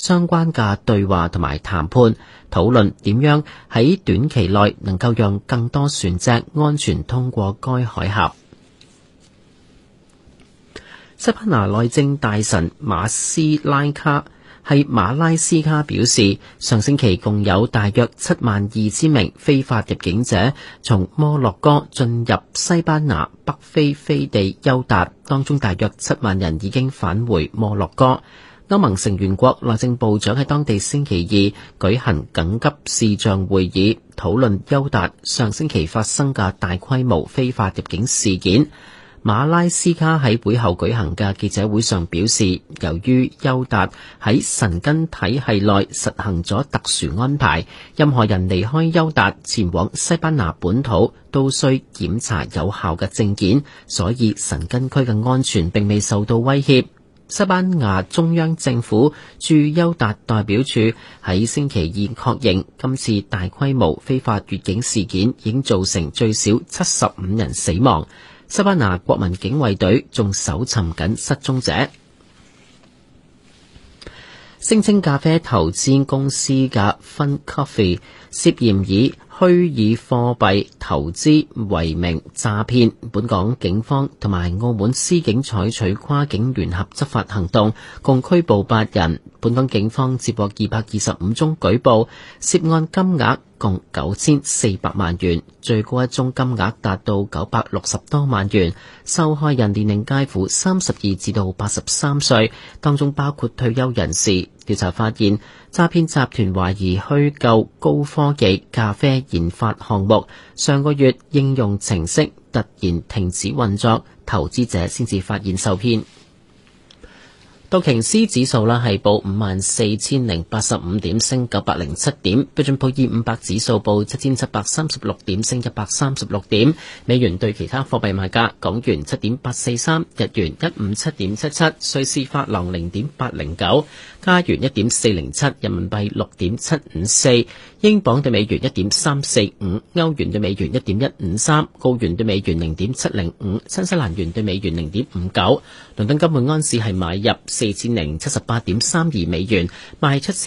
相關嘅對話同埋談判，討論點樣喺短期內能夠讓更多船隻安全通過該海峽。西班牙內政大臣馬拉斯卡表示，上星期共有大約72000名非法入境者從摩洛哥進入西班牙北非飛地休達，當中大約7萬人已經返回摩洛哥。歐盟成員國內政部長喺當地星期二舉行緊急視像會議，討論休達上星期發生嘅大規模非法入境事件。馬拉斯卡喺會後舉行嘅記者會上表示，由於休達喺申根體系內實行咗特殊安排，任何人離開休達前往西班牙本土都需檢查有效嘅證件，所以申根區嘅安全並未受到威脅。西班牙中央政府駐休達代表處喺星期二確認，今次大規模非法越境事件已經造成最少75人死亡。西班牙國民警衛隊仲搜尋緊失蹤者。聲稱咖啡投資公司嘅 Fun Coffee 涉嫌以虛擬貨幣投資為名詐騙，本港警方同埋澳門司警採取跨境聯合執法行動，共拘捕8人。本港警方接獲225宗舉報，涉案金額共9400萬元，最高一宗金額達到960多萬元。受害人年齡介乎32至到83歲，當中包括退休人士。調查發現，詐騙集團懷疑虛構高科技咖啡研發項目，上個月應用程式突然停止運作，投資者先至發現受騙。道瓊斯指數係報54,085點，升907點。標準普爾500指數報7736點，升136點。美元對其他貨幣賣價：港元7.843，日元157.77，瑞士法郎0.809，加元1.407，人民幣6.754，英鎊對美元1.345，歐元對美元1.153，澳元對美元0.705，新西蘭元對美元0.59。倫敦金每安士係買入4078.32美元，賣出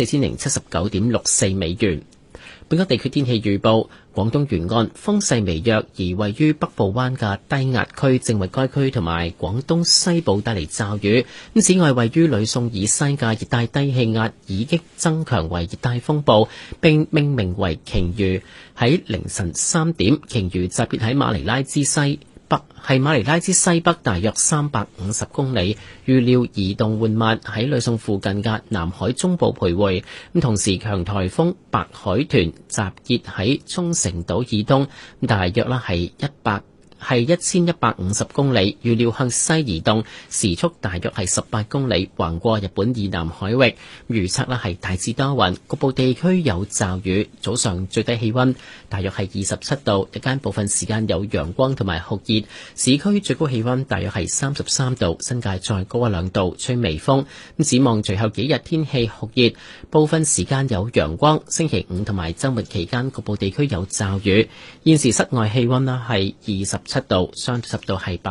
4079.64美元。本港地區天氣預報：廣東沿岸風勢微弱，而位於北部灣嘅低壓區正為該區同埋廣東西部帶嚟驟雨。此外，位於呂宋以西嘅熱帶低氣壓已經增強為熱帶風暴，並命名為鯨魚。喺凌晨3點，鯨魚集結喺馬尼拉之西北大約350公里，預料移動緩慢，喺呂宋附近嘅南海中部徘徊。同時強颱風白海豚集結喺沖繩島以東，大約係1150公里，預料向西移動，時速大約係18公里，橫過日本以南海域。預測係大致多雲，局部地區有驟雨。早上最低氣溫大約係27度，日間部分時間有陽光同埋酷熱。市區最高氣溫大約係33度，新界再高1-2度，吹微風。展望隨後幾日天氣酷熱，部分時間有陽光。星期五同埋週末期間局部地區有驟雨。現時室外氣溫係27度，相對濕度係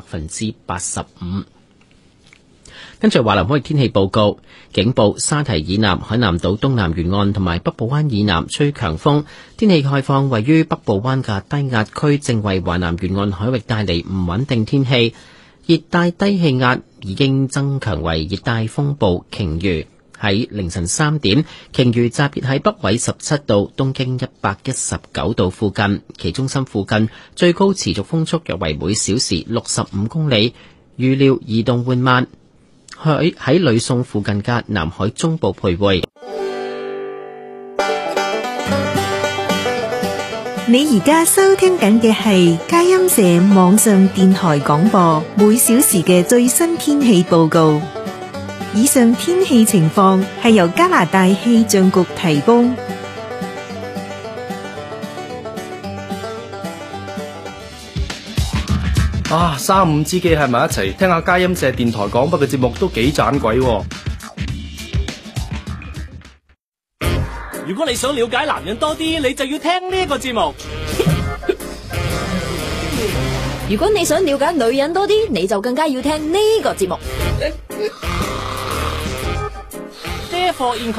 85%。跟住華南海域天氣報告，警報：沙堤以南、海南島東南沿岸同埋北部灣以南吹強風。天氣概況：位於北部灣嘅低壓區正為華南沿岸海域帶嚟唔穩定天氣。熱帶低氣壓已經增強為熱帶風暴鯨魚。喺凌晨3點，鯨魚集結喺北緯17度、東經119度附近，其中心附近最高持續風速約為每小時65公里，預料移動緩慢，喺呂宋附近嘅南海中部徘徊。 你而家收聽緊嘅係佳音社網上電台廣播，每小時嘅最新天氣報告。以上天氣情況係由加拿大氣象局提供。 三五知己係埋一齊聽下佳音社電台廣播嘅節目都幾盞鬼喎。 如果你想了解男人多啲，你就要聽呢個節目。 如果你想了解女人多啲，你就更加要聽呢個節目。 Therefore